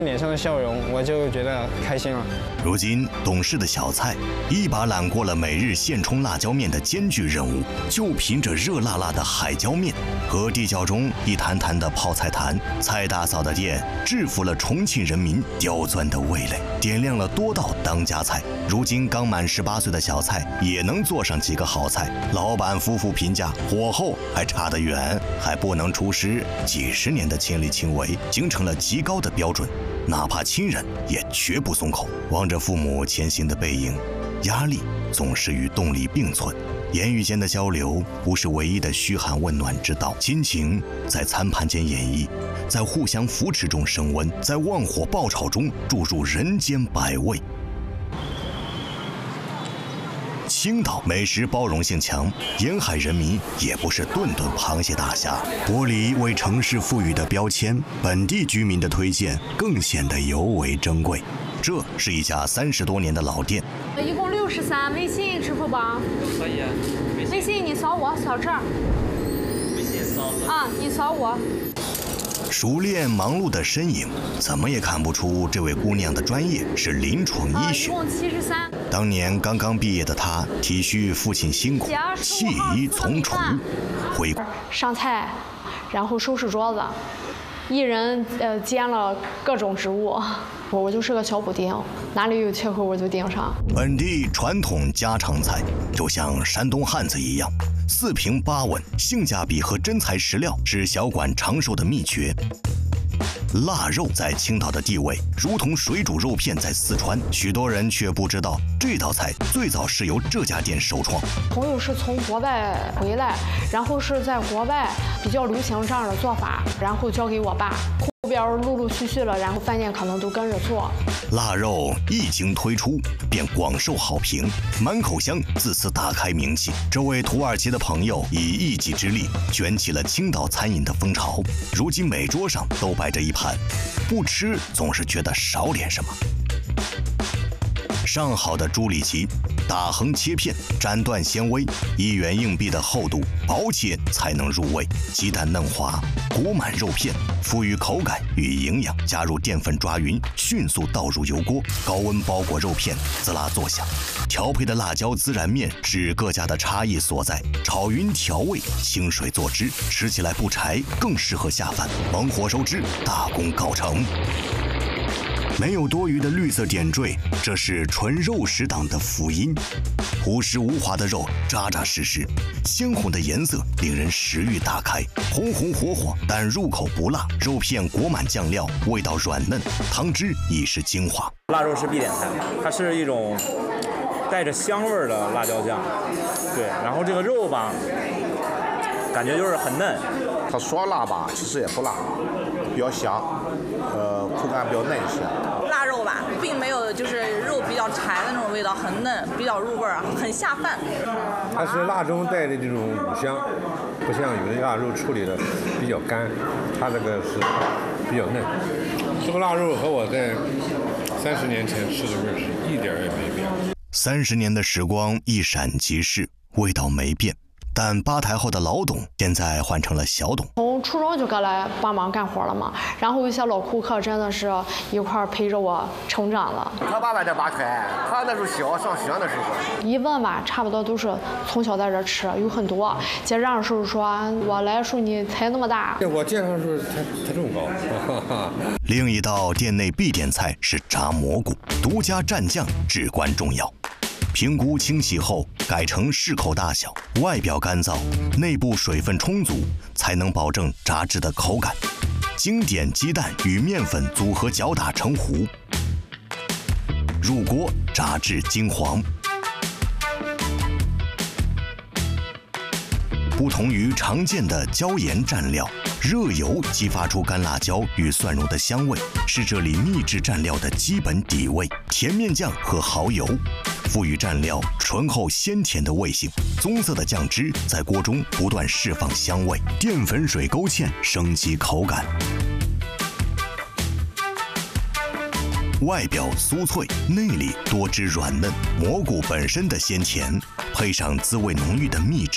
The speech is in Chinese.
脸上的笑容，我就觉得开心了。 如今，懂事的小蔡一把揽过了每日现冲辣椒面的艰巨任务，就凭着热辣辣的海椒面和地窖中一坛坛的泡菜坛，蔡大嫂的店制服了重庆人民刁钻的味蕾，点亮了多道当家菜。如今刚满18岁的小蔡也能做上几个好菜，老板夫妇评价火候还差得远，还不能出师，几十年的亲力亲为形成了极高的标准。哪怕亲人也绝不松口。望着父母前行的背影，压力总是与动力并存。言语间的交流不是唯一的嘘寒问暖之道，亲情在餐盘间演绎，在互相扶持中升温，在旺火爆炒中注入人间百味。青岛美食包容性强，沿海人民也不是顿顿螃蟹大虾。剥离为城市赋予的标签，本地居民的推荐更显得尤为珍贵。这是一家30多年的老店， 一共63，微信、支付宝。可以。微信你扫我，扫这儿。微信扫。啊，你扫我。 熟练忙碌的身影，怎么也看不出这位姑娘的专业是临床医学。 一共73。 当年刚刚毕业的她，体恤父亲辛苦，弃医从厨，回上菜，然后收拾桌子，一人兼了各种职务。我就是个小补丁，哪里有缺口我就盯上。 本地传统家常菜，就像山东汉子一样，4平8稳，性价比和真材实料是小馆长寿的秘诀。腊肉在青岛的地位，如同水煮肉片在四川，许多人却不知道这道菜最早是由这家店首创。 朋友是从国外回来，然后是在国外比较流行这样的做法，然后交给我爸。后边陆陆续续了，然后饭店可能都跟着做。 腊肉一经推出，便广受好评，满口香自此打开名气。这位土耳其的朋友以一己之力卷起了青岛餐饮的风潮，如今每桌上都摆着一盘，不吃总是觉得少点什么。上好的猪里脊，打横切片，斩断纤维，1元硬币的厚度，薄切才能入味。鸡蛋嫩滑，裹满肉片，赋予口感与营养。加入淀粉抓匀，迅速倒入油锅，高温包裹肉片，滋啦作响。调配的辣椒孜然面是各家的差异所在，炒匀调味，清水做汁，吃起来不柴，更适合下饭。猛火收汁，大功告成。没有多余的绿色点缀，这是纯肉食党的福音。朴实无华的肉，扎扎实实，鲜红的颜色令人食欲大开，红红火火，但入口不辣。肉片裹满酱料，味道软嫩，汤汁已是精华。 腊肉是必点菜，它是一种带着香味的辣椒酱，对，然后这个肉吧，感觉就是很嫩。 它说辣吧，其实也不辣，比较香，口感比较嫩一些。 腊肉吧，并没有就是肉比较柴的那种味道，很嫩，比较入味儿，很下饭。 它是辣中带的这种五香，不像有的腊肉处理的比较干，它这个是比较嫩。这个腊肉和我在30年前吃的味儿是一点也没变。 30年的时光一闪即逝，味道没变。但吧台后的老董现在换成了小董， 从初中就过来帮忙干活了嘛，然后有些老顾客真的是一块陪着我成长了。 他爸爸在吧台，他那时候小上学的时候， 一问吧，差不多都是从小在这吃，有很多结账的时候说，我来的时候你才那么大。 我介绍的时候他这么高。 另一道店内必点菜是炸蘑菇，独家蘸酱至关重要。评估清洗后改成适口大小，外表干燥，内部水分充足，才能保证炸制的口感。经典鸡蛋与面粉组合搅打成糊，入锅炸至金黄。不同于常见的椒盐蘸料，热油激发出干辣椒与蒜蓉的香味，是这里秘制蘸料的基本底味。甜面酱和蚝油赋予蘸料醇厚鲜甜的味性，棕色的酱汁在锅中不断释放香味，淀粉水勾芡升级口感。外表酥脆，内里多汁软嫩，蘑菇本身的鲜甜，配上滋味浓郁的秘制